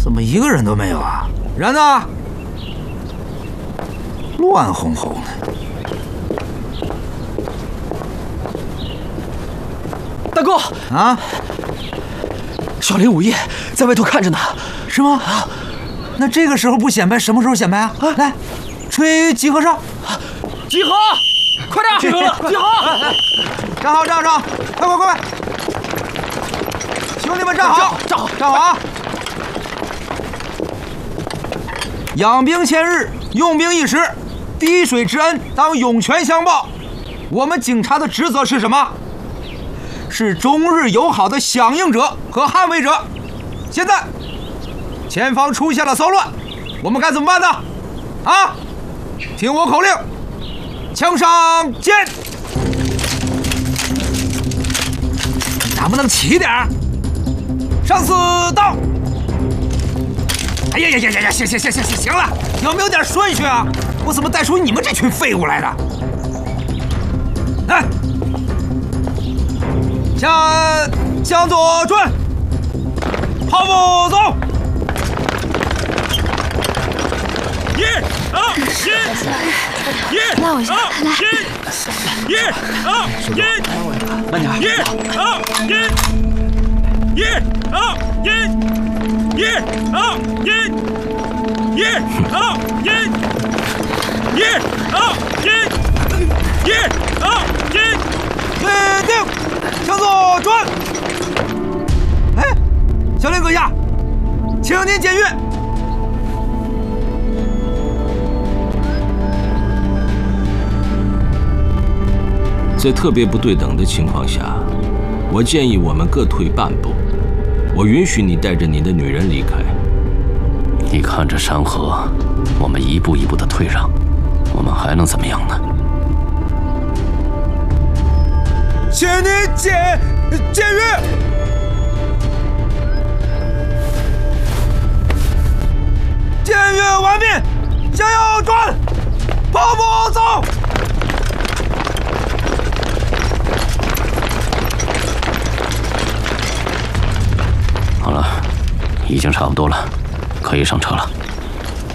怎么一个人都没有啊？人呢？乱哄哄的。 大哥啊， 小林午夜在外头看着呢， 是吗？啊，那这个时候不显摆，什么时候显摆啊？来，吹集合哨， 集合，快点，集合了，集合！ 站好，站好，快！兄弟们站好，站好啊！养兵千日，用兵一时，滴水之恩当涌泉相报。我们警察的职责是什么？是中日友好的响应者和捍卫者。现在，前方出现了骚乱，我们该怎么办呢？啊，听我口令，枪上箭！你能不能起点儿？上司到！哎呀，行了，有没有点顺序啊？我怎么带出你们这群废物来的？来，向左转，炮步走。 拉我一下，来， 慢点。 确定，向左转。哎，小林阁下，请您检阅。 在特别不对等的情况下，我建议我们各退半步。我允许你带着你的女人离开。 你看着山河，我们一步一步的退让，我们还能怎么样呢？ 请您检阅。检阅完毕，向右转，跑步走。 好了，已经差不多了，可以上车了。